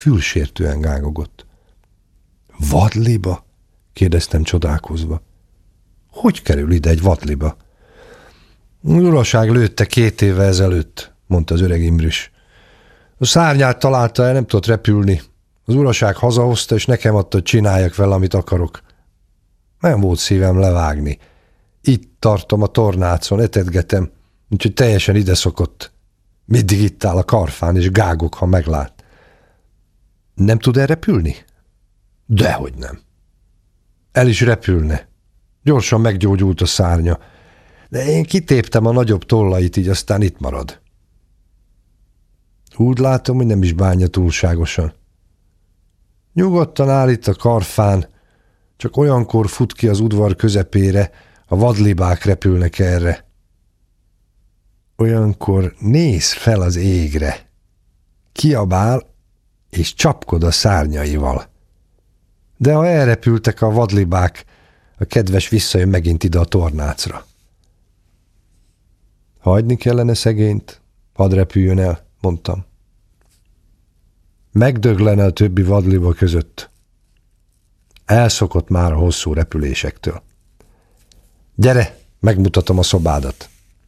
Fülsértően gágogott. Vadliba? Kérdeztem csodálkozva. Hogy kerül ide egy vadliba? Az uraság lőtte 2 évvel ezelőtt, mondta az öreg Imris. A szárnyát találta el, nem tudott repülni. Az uraság hazahozta, és nekem adta, hogy csináljak vele, amit akarok. Nem volt szívem levágni. Itt tartom a tornácon, etetgetem, úgyhogy teljesen ide szokott. Mindig itt áll a karfán, és gágok, ha meglát. Nem tud el repülni? Dehogy nem. El is repülne. Gyorsan meggyógyult a szárnya, de én kitéptem a nagyobb tollait, így aztán itt marad. Úgy látom, hogy nem is bánja túlságosan. Nyugodtan áll itt a karfán, csak olyankor fut ki az udvar közepére, a vadlibák repülnek erre. Olyankor néz fel az égre, kiabál és csapkod a szárnyaival. De ha elrepültek a vadlibák, a kedves visszajön megint ide a tornácra. Hagyni kellene szegényt, hadd repüljön el, mondtam. Megdöglene a többi vadliba között. Elszokott már a hosszú repülésektől. Gyere, megmutatom a szobádat.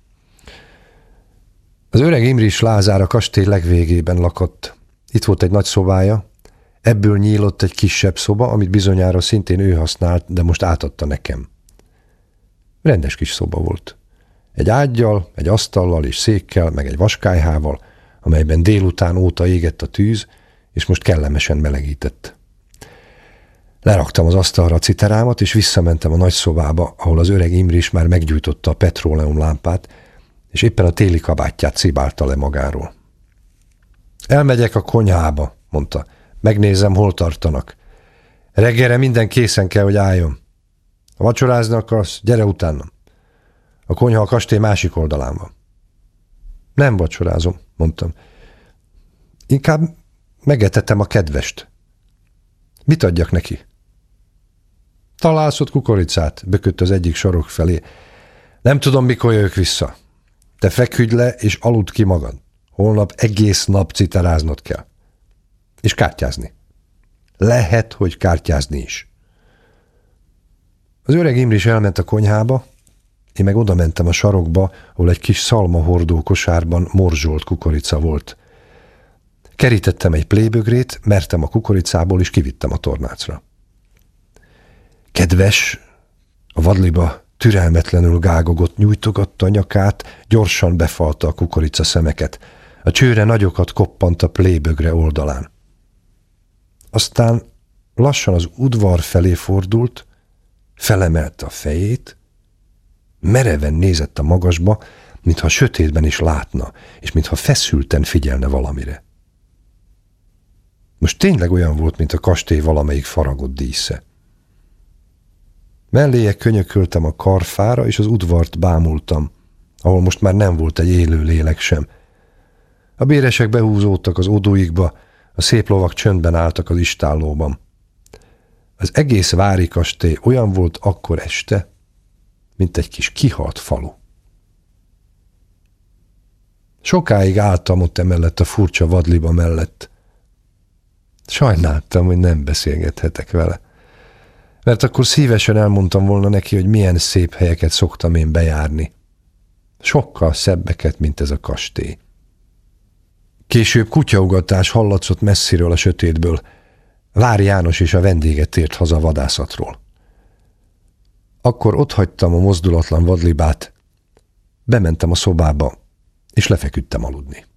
Az öreg Imris Lázár a kastély legvégében lakott. Itt volt egy nagy szobája, ebből nyílott egy kisebb szoba, amit bizonyára szintén ő használt, de most átadta nekem. Rendes kis szoba volt. Egy ággyal, egy asztallal és székkel, meg egy vaskályhával, amelyben délután óta égett a tűz, és most kellemesen melegített. Leraktam az asztalra a citerámat, és visszamentem a nagy szobába, ahol az öreg Imris már meggyújtotta a petróleum lámpát, és éppen a téli kabátját szibálta le magáról. Elmegyek a konyhába, mondta. Megnézem, hol tartanak. Reggelre minden készen kell, hogy álljon. Ha vacsorázni akarsz, gyere utánam. A konyha a kastély másik oldalán van. Nem vacsorázom, mondtam. Inkább megetetem a kedvest. Mit adjak neki? Találsz ott kukoricát, bökött az egyik sarok felé. Nem tudom, mikor jövök vissza. Te feküdj le, és aludd ki magad. Holnap egész nap citeráznod kell. És kártyázni. Lehet, hogy kártyázni is. Az öreg Imris elment a konyhába, én meg oda mentem a sarokba, ahol egy kis szalmahordó kosárban morzsolt kukorica volt. Kerítettem egy plébögrét, mertem a kukoricából, és kivittem a tornácra. Kedves, a vadliba türelmetlenül gágogott, nyújtogatta a nyakát, gyorsan befalta a kukorica szemeket. A csőre nagyokat koppant a plébögre oldalán. Aztán lassan az udvar felé fordult, felemelte a fejét, mereven nézett a magasba, mintha sötétben is látna, és mintha feszülten figyelne valamire. Most tényleg olyan volt, mint a kastély valamelyik faragott dísze. Melléje könyököltem a karfára, és az udvart bámultam, ahol most már nem volt egy élő lélek sem. A béresek behúzódtak az ódóikba, a szép lovak csöndben álltak az istállóban. Az egész vári kastély olyan volt akkor este, mint egy kis kihalt falu. Sokáig álltam ott emellett a furcsa vadliba mellett. Sajnáltam, hogy nem beszélgethetek vele, mert akkor szívesen elmondtam volna neki, hogy milyen szép helyeket szoktam én bejárni. Sokkal szebbeket, mint ez a kastély. Később kutyaugatás hallatszott messziről a sötétből. Vár János és a vendége tért haza vadászatról. Akkor otthagytam a mozdulatlan vadlibát, bementem a szobába, és lefeküdtem aludni.